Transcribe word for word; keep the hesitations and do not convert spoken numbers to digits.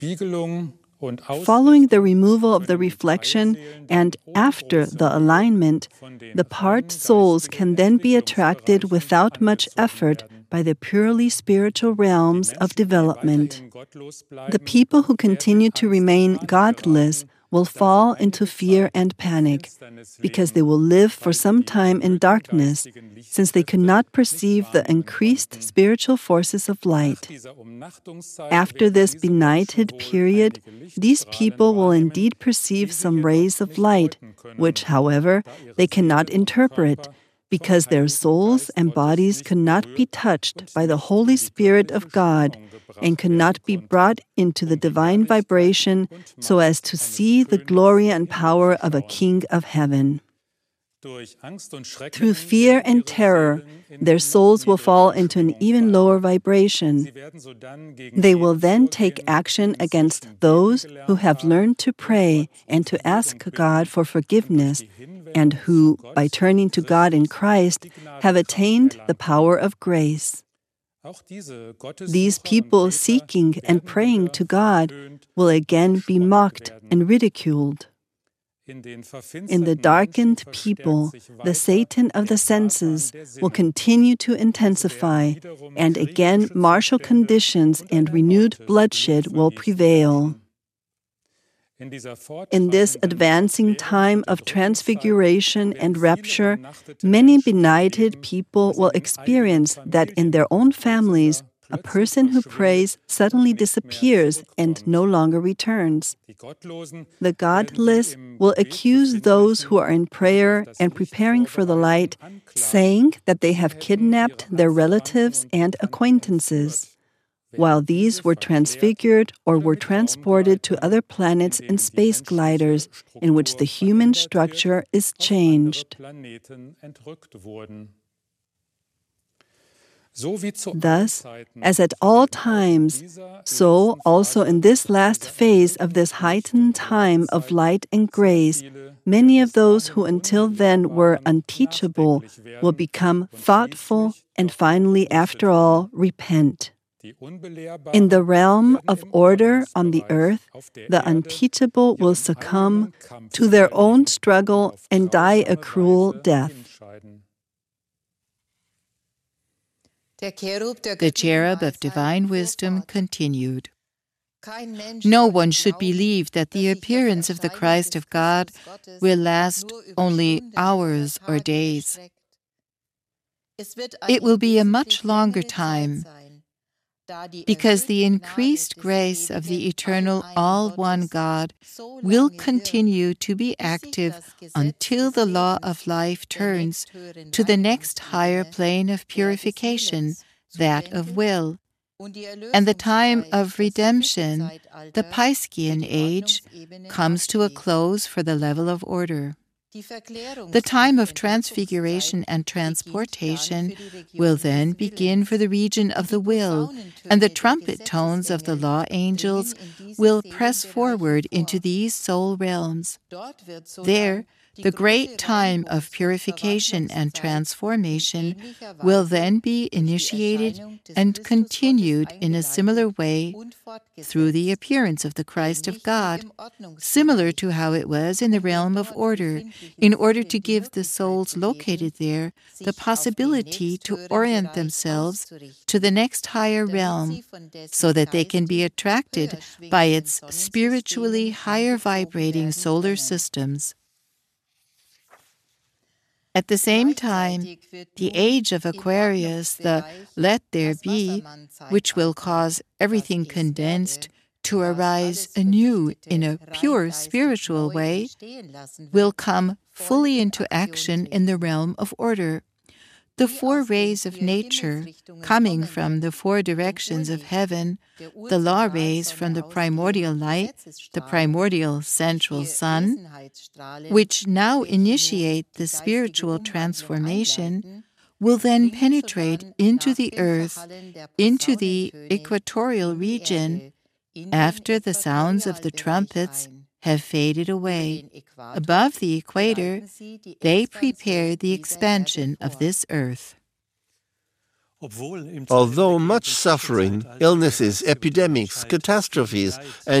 Following the removal of the reflection and after the alignment, the part souls can then be attracted without much effort by the purely spiritual realms of development. The people who continue to remain godless will fall into fear and panic, because they will live for some time in darkness, since they could not perceive the increased spiritual forces of light. After this benighted period, these people will indeed perceive some rays of light, which, however, they cannot interpret, because their souls and bodies could not be touched by the Holy Spirit of God and could not be brought into the divine vibration so as to see the glory and power of a King of Heaven. Through fear and terror, their souls will fall into an even lower vibration. They will then take action against those who have learned to pray and to ask God for forgiveness, and who, by turning to God in Christ, have attained the power of grace. These people seeking and praying to God will again be mocked and ridiculed. In the darkened people, the Satan of the senses will continue to intensify, and again martial conditions and renewed bloodshed will prevail. In this advancing time of transfiguration and rapture, many benighted people will experience that in their own families, a person who prays suddenly disappears and no longer returns. The godless will accuse those who are in prayer and preparing for the light, saying that they have kidnapped their relatives and acquaintances, while these were transfigured or were transported to other planets in space gliders in which the human structure is changed. Thus, as at all times, so also in this last phase of this heightened time of light and grace, many of those who until then were unteachable will become thoughtful and finally, after all, repent. In the realm of order on the earth, the unteachable will succumb to their own struggle and die a cruel death. The cherub of divine wisdom continued. No one should believe that the appearance of the Christ of God will last only hours or days. It will be a much longer time, because the increased grace of the eternal all-one God will continue to be active until the law of life turns to the next higher plane of purification, that of will, and the time of redemption, the Piscean age, comes to a close for the level of order. The time of transfiguration and transportation will then begin for the region of the will, and the trumpet tones of the law angels will press forward into these soul realms. There, the great time of purification and transformation will then be initiated and continued in a similar way through the appearance of the Christ of God, similar to how it was in the realm of order, in order to give the souls located there the possibility to orient themselves to the next higher realm, so that they can be attracted by its spiritually higher vibrating solar systems. At the same time, the age of Aquarius, the let there be, which will cause everything condensed to arise anew in a pure spiritual way, will come fully into action in the realm of order. The four rays of nature, coming from the four directions of heaven, the law rays from the primordial light, the primordial central sun, which now initiate the spiritual transformation, will then penetrate into the earth, into the equatorial region, after the sounds of the trumpets have faded away. Above the equator, they prepare the expansion of this earth. Although much suffering, illnesses, epidemics, catastrophes, and